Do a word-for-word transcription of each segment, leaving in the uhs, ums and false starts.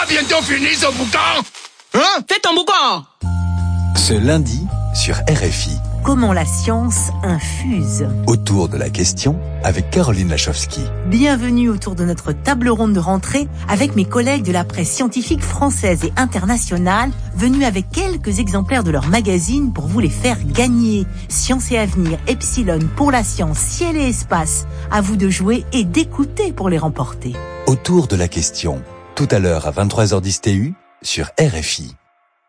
bientôt fini ce boucan? Hein? Fais ton boucan! Ce lundi, sur R F I. Comment la science infuse. Autour de la question, avec Caroline Lachowski. Bienvenue autour de notre table ronde de rentrée avec mes collègues de la presse scientifique française et internationale, venus avec quelques exemplaires de leur magazine pour vous les faire gagner. Science et Avenir, Epsilon, pour la science, ciel et espace. À vous de jouer et d'écouter pour les remporter. Autour de la question, tout à l'heure à vingt-trois heures dix T U, sur R F I.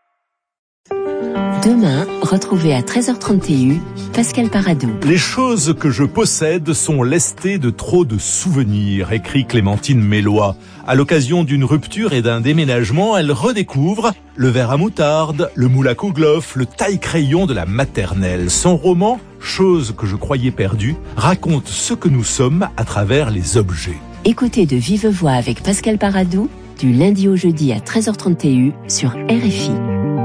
Demain, retrouvez à treize heures trente T U, Pascal Paradou. Les choses que je possède sont lestées de trop de souvenirs, écrit Clémentine Mélois. À l'occasion d'une rupture et d'un déménagement, elle redécouvre le verre à moutarde, le moule à kouglof, le taille-crayon de la maternelle. Son roman, Choses que je croyais perdues, raconte ce que nous sommes à travers les objets. Écoutez de vive voix avec Pascal Paradou, du lundi au jeudi à treize heures trente T U sur R F I.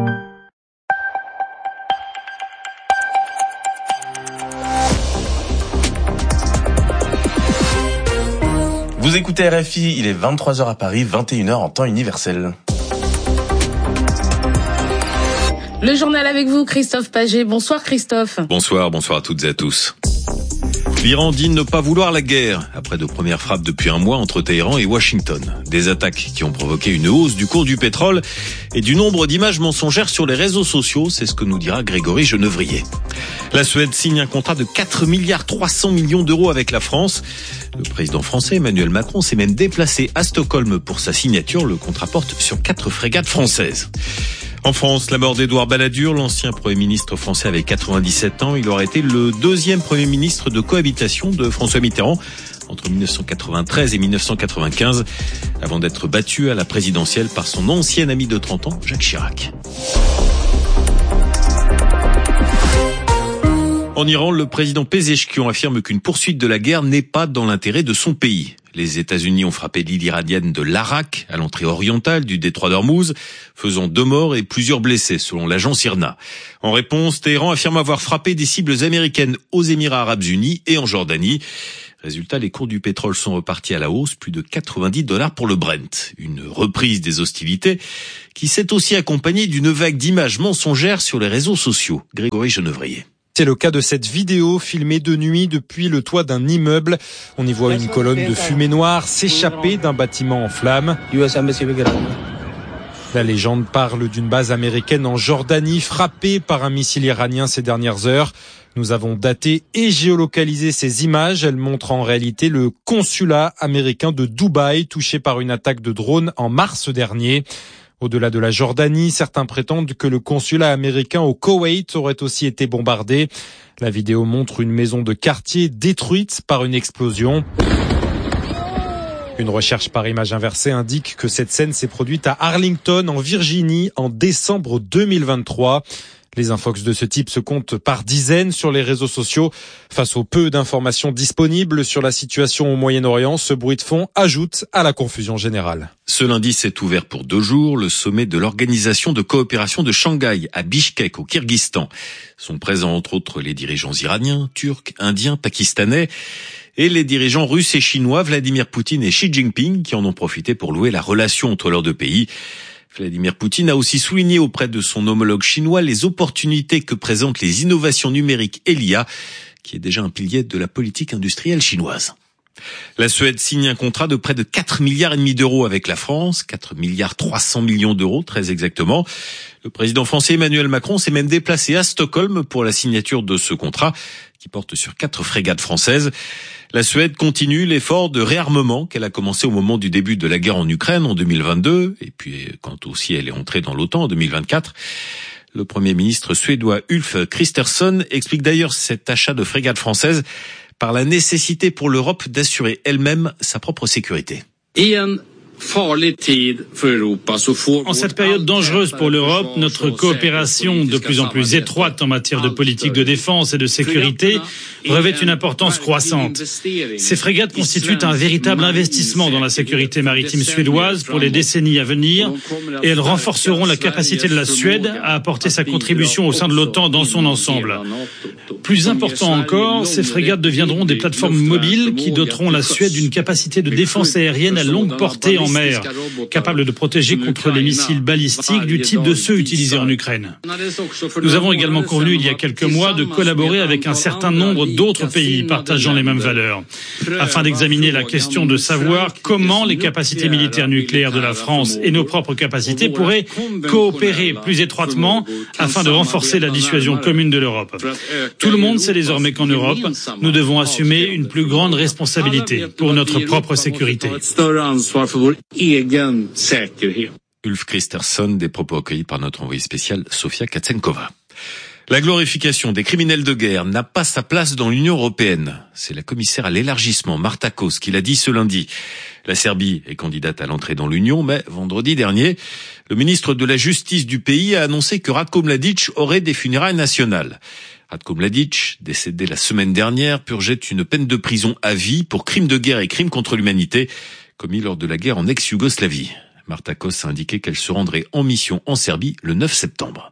Vous écoutez R F I, il est vingt-trois heures à Paris, vingt et une heures en temps universel. Le journal avec vous, Christophe Paget. Bonsoir Christophe. Bonsoir, bonsoir à toutes et à tous. L'Iran dit ne pas vouloir la guerre, après de premières frappes depuis un mois entre Téhéran et Washington. Des attaques qui ont provoqué une hausse du cours du pétrole et du nombre d'images mensongères sur les réseaux sociaux, c'est ce que nous dira Grégory Genevrier. La Suède signe un contrat de quatre milliards trois cents millions d'euros avec la France. Le président français Emmanuel Macron s'est même déplacé à Stockholm pour sa signature. Le contrat porte sur quatre frégates françaises. En France, la mort d'Édouard Balladur, l'ancien Premier ministre français avait quatre-vingt-dix-sept ans. Il aurait été le deuxième Premier ministre de cohabitation de François Mitterrand entre dix-neuf cent quatre-vingt-treize et dix-neuf cent quatre-vingt-quinze, avant d'être battu à la présidentielle par son ancien ami de trente ans, Jacques Chirac. En Iran, le président Pezeshkian affirme qu'une poursuite de la guerre n'est pas dans l'intérêt de son pays. Les États-Unis ont frappé l'île iranienne de l'Arak, à l'entrée orientale du détroit d'Ormuz, faisant deux morts et plusieurs blessés, selon l'agence I R N A. En réponse, Téhéran affirme avoir frappé des cibles américaines aux Émirats arabes unis et en Jordanie. Résultat, les cours du pétrole sont repartis à la hausse, plus de quatre-vingt-dix dollars pour le Brent. Une reprise des hostilités qui s'est aussi accompagnée d'une vague d'images mensongères sur les réseaux sociaux. Grégory Genevrier. C'est le cas de cette vidéo filmée de nuit depuis le toit d'un immeuble. On y voit une colonne de fumée noire s'échapper d'un bâtiment en flammes. La légende parle d'une base américaine en Jordanie frappée par un missile iranien ces dernières heures. Nous avons daté et géolocalisé ces images. Elles montrent en réalité le consulat américain de Dubaï touché par une attaque de drone en mars dernier. Au-delà de la Jordanie, certains prétendent que le consulat américain au Koweït aurait aussi été bombardé. La vidéo montre une maison de quartier détruite par une explosion. Une recherche par image inversée indique que cette scène s'est produite à Arlington, en Virginie, en décembre deux mille vingt-trois. Les infox de ce type se comptent par dizaines sur les réseaux sociaux. Face au peu d'informations disponibles sur la situation au Moyen-Orient, ce bruit de fond ajoute à la confusion générale. Ce lundi s'est ouvert pour deux jours le sommet de l'Organisation de coopération de Shanghai à Bishkek, au Kirghizstan. Sont présents entre autres les dirigeants iraniens, turcs, indiens, pakistanais et les dirigeants russes et chinois, Vladimir Poutine et Xi Jinping, qui en ont profité pour louer la relation entre leurs deux pays. Vladimir Poutine a aussi souligné auprès de son homologue chinois les opportunités que présentent les innovations numériques et l'I A, qui est déjà un pilier de la politique industrielle chinoise. La Suède signe un contrat de près de quatre milliards et demi d'euros avec la France, quatre milliards trois cents millions d'euros très exactement. Le président français Emmanuel Macron s'est même déplacé à Stockholm pour la signature de ce contrat qui porte sur quatre frégates françaises. La Suède continue l'effort de réarmement qu'elle a commencé au moment du début de la guerre en Ukraine en deux mille vingt-deux, et puis quand aussi elle est entrée dans l'OTAN en deux mille vingt-quatre. Le Premier ministre suédois Ulf Kristersson explique d'ailleurs cet achat de frégates françaises par la nécessité pour l'Europe d'assurer elle-même sa propre sécurité. Ian. En cette période dangereuse pour l'Europe, notre coopération de plus en plus étroite en matière de politique de défense et de sécurité revêt une importance croissante. Ces frégates constituent un véritable investissement dans la sécurité maritime suédoise pour les décennies à venir et elles renforceront la capacité de la Suède à apporter sa contribution au sein de l'OTAN dans son ensemble. Plus important encore, ces frégates deviendront des plateformes mobiles qui doteront la Suède d'une capacité de défense aérienne à longue portée en mer, capable de protéger contre les missiles balistiques du type de ceux utilisés en Ukraine. Nous avons également convenu il y a quelques mois de collaborer avec un certain nombre d'autres pays partageant les mêmes valeurs, afin d'examiner la question de savoir comment les capacités militaires nucléaires de la France et nos propres capacités pourraient coopérer plus étroitement afin de renforcer la dissuasion commune de l'Europe. Tout le monde sait désormais qu'en Europe, nous devons assumer une plus grande responsabilité pour notre propre sécurité. Ulf Christensen, des propos accueillis par notre envoyé spécial Sofia Katsenkova. La glorification des criminels de guerre n'a pas sa place dans l'Union européenne. C'est la commissaire à l'élargissement, Marta Kos, qui l'a dit ce lundi. La Serbie est candidate à l'entrée dans l'Union, mais vendredi dernier, le ministre de la Justice du pays a annoncé que Ratko Mladic aurait des funérailles nationales. Ratko Mladic, décédé la semaine dernière, purgeait une peine de prison à vie pour crimes de guerre et crimes contre l'humanité commis lors de la guerre en ex-Yougoslavie. Marta Kos a indiqué qu'elle se rendrait en mission en Serbie le neuf septembre.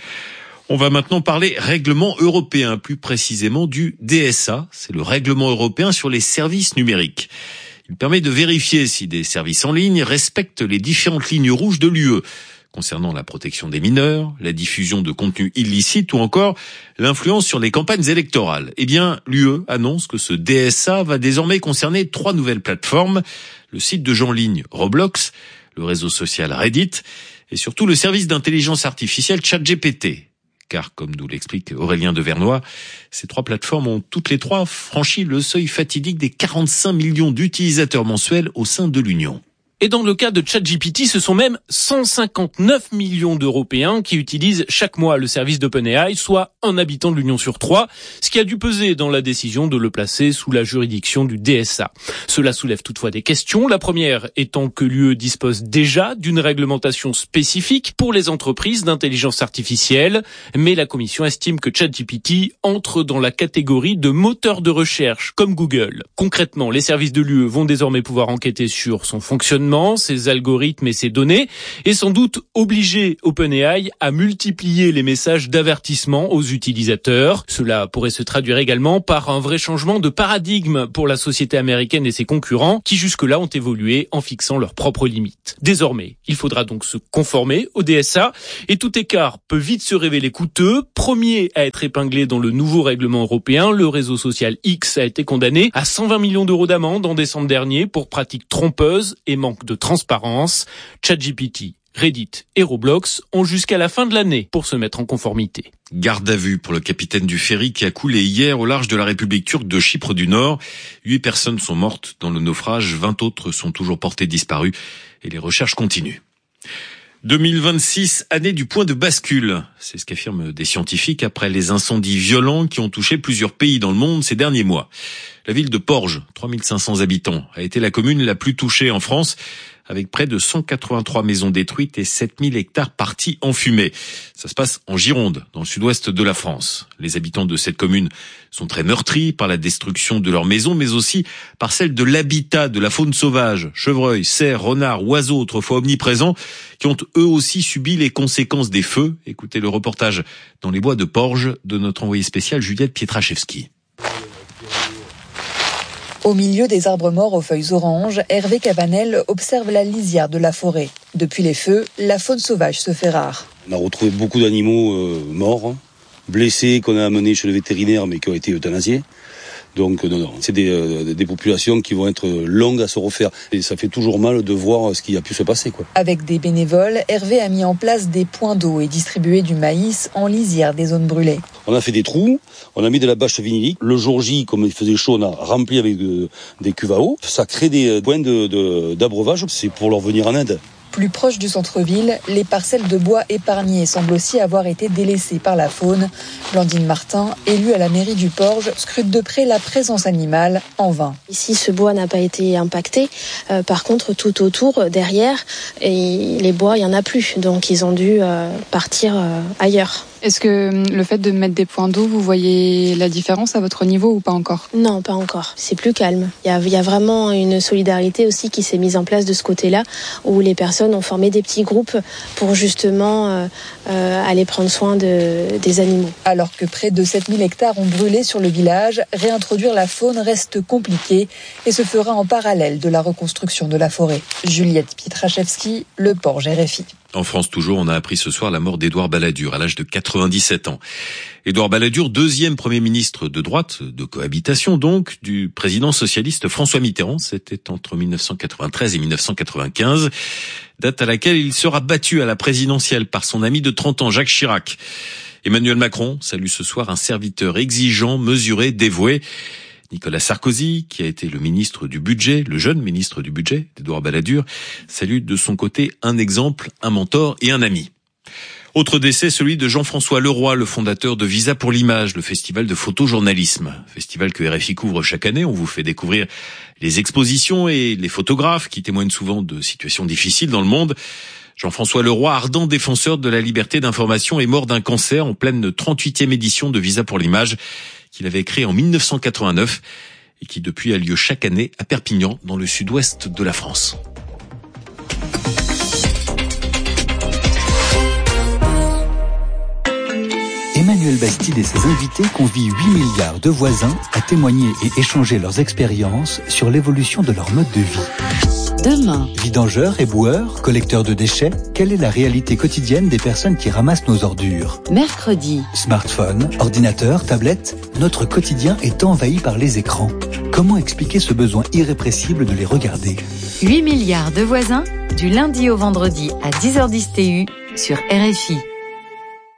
On va maintenant parler règlement européen, plus précisément du D S A. C'est le règlement européen sur les services numériques. Il permet de vérifier si des services en ligne respectent les différentes lignes rouges de l'U E, concernant la protection des mineurs, la diffusion de contenus illicites ou encore l'influence sur les campagnes électorales. Eh bien, l'U E annonce que ce D S A va désormais concerner trois nouvelles plateformes, le site de jeux en ligne Roblox, le réseau social Reddit et surtout le service d'intelligence artificielle ChatGPT. Car, comme nous l'explique Aurélien Devernois, ces trois plateformes ont toutes les trois franchi le seuil fatidique des quarante-cinq millions d'utilisateurs mensuels au sein de l'Union. Et dans le cas de ChatGPT, ce sont même cent cinquante-neuf millions d'Européens qui utilisent chaque mois le service d'OpenAI, soit un habitant de l'Union sur trois, ce qui a dû peser dans la décision de le placer sous la juridiction du D S A. Cela soulève toutefois des questions. La première étant que l'U E dispose déjà d'une réglementation spécifique pour les entreprises d'intelligence artificielle, mais la Commission estime que ChatGPT entre dans la catégorie de moteurs de recherche comme Google. Concrètement, les services de l'U E vont désormais pouvoir enquêter sur son fonctionnement, ses algorithmes et ses données, et sans doute obliger OpenAI à multiplier les messages d'avertissement aux utilisateurs. Cela pourrait se traduire également par un vrai changement de paradigme pour la société américaine et ses concurrents, qui jusque-là ont évolué en fixant leurs propres limites. Désormais, il faudra donc se conformer au D S A, et tout écart peut vite se révéler coûteux. Premier à être épinglé dans le nouveau règlement européen, le réseau social X a été condamné à cent vingt millions d'euros d'amende en décembre dernier pour pratiques trompeuses et manque de transparence. ChatGPT, Reddit et Roblox ont jusqu'à la fin de l'année pour se mettre en conformité. Garde à vue pour le capitaine du ferry qui a coulé hier au large de la République turque de Chypre du Nord. Huit personnes sont mortes dans le naufrage, vingt autres sont toujours portées disparues et les recherches continuent. deux mille vingt-six, année du point de bascule. C'est ce qu'affirment des scientifiques après les incendies violents qui ont touché plusieurs pays dans le monde ces derniers mois. La ville de Porges, trois mille cinq cents habitants, a été la commune la plus touchée en France, avec près de cent quatre-vingt-trois maisons détruites et sept mille hectares partis en fumée. Ça se passe en Gironde, dans le sud-ouest de la France. Les habitants de cette commune sont très meurtris par la destruction de leurs maisons, mais aussi par celle de l'habitat de la faune sauvage, chevreuils, cerfs, renards, oiseaux autrefois omniprésents, qui ont eux aussi subi les conséquences des feux. Écoutez le reportage dans les bois de Porges de notre envoyé spécial Juliette Pietraszewski. Au milieu des arbres morts aux feuilles oranges, Hervé Cabanel observe la lisière de la forêt. Depuis les feux, la faune sauvage se fait rare. On a retrouvé beaucoup d'animaux euh, morts, blessés, qu'on a amenés chez le vétérinaire mais qui ont été euthanasiés. Donc non, non, c'est des, euh, des populations qui vont être longues à se refaire. Et ça fait toujours mal de voir ce qui a pu se passer, quoi. Avec des bénévoles, Hervé a mis en place des points d'eau et distribué du maïs en lisière des zones brûlées. On a fait des trous, on a mis de la bâche vinylique. Le jour J, comme il faisait chaud, on a rempli avec de, des cuves à eau. Ça crée des points de, de, d'abreuvage, c'est pour leur venir en aide. Plus proche du centre-ville, les parcelles de bois épargnées semblent aussi avoir été délaissées par la faune. Blandine Martin, élue à la mairie du Porges, scrute de près la présence animale, en vain. Ici, ce bois n'a pas été impacté. Euh, par contre, tout autour, derrière, et les bois, il n'y en a plus. Donc, ils ont dû euh, partir euh, ailleurs. Est-ce que le fait de mettre des points d'eau, vous voyez la différence à votre niveau ou pas encore ? Non, pas encore. C'est plus calme. Il y a, il y a vraiment une solidarité aussi qui s'est mise en place de ce côté-là, où les personnes personnes ont formé des petits groupes pour justement euh, euh, aller prendre soin de, des animaux. Alors que près de sept mille hectares ont brûlé sur le village, réintroduire la faune reste compliqué et se fera en parallèle de la reconstruction de la forêt. Juliette Pietraszewski, Le Porge, R F I. En France toujours, on a appris ce soir la mort d'Édouard Balladur à l'âge de quatre-vingt-dix-sept ans. Édouard Balladur, deuxième Premier ministre de droite, de cohabitation donc, du président socialiste François Mitterrand. C'était entre mille neuf cent quatre-vingt-treize et mille neuf cent quatre-vingt-quinze, date à laquelle il sera battu à la présidentielle par son ami de trente ans, Jacques Chirac. Emmanuel Macron salue ce soir un serviteur exigeant, mesuré, dévoué. Nicolas Sarkozy, qui a été le ministre du budget, le jeune ministre du budget d'Édouard Balladur, salue de son côté un exemple, un mentor et un ami. Autre décès, celui de Jean-François Leroy, le fondateur de Visa pour l'image, le festival de photojournalisme. Festival que R F I couvre chaque année. On vous fait découvrir les expositions et les photographes qui témoignent souvent de situations difficiles dans le monde. Jean-François Leroy, ardent défenseur de la liberté d'information, est mort d'un cancer en pleine trente-huitième édition de Visa pour l'image, qu'il avait créé en mille neuf cent quatre-vingt-neuf et qui depuis a lieu chaque année à Perpignan, dans le sud-ouest de la France. Emmanuel Bastide et ses invités convient huit milliards de voisins à témoigner et échanger leurs expériences sur l'évolution de leur mode de vie. Demain, Vidangeurs, éboueurs, collecteurs de déchets, quelle est la réalité quotidienne des personnes qui ramassent nos ordures ? mercredi, Smartphone, ordinateur, tablette, notre quotidien est envahi par les écrans. Comment expliquer ce besoin irrépressible de les regarder ? huit milliards de voisins, du lundi au vendredi à dix heures dix T U sur R F I.